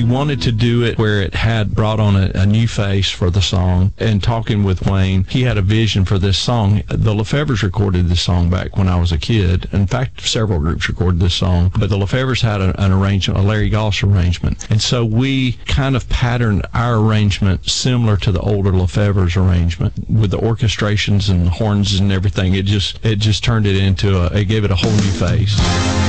wanted to do it where it had brought on a new face for the song. And talking with Wayne, he had a vision for this song. The Lefevres recorded this song back when I was a kid. In fact, several groups recorded this song, but the Lefevres had an arrangement, a Larry Goss arrangement. And so we kind of patterned our arrangement similar to the older Lefevres arrangement with the orchestrations and horns and everything. It just turned it into it gave it a whole new face.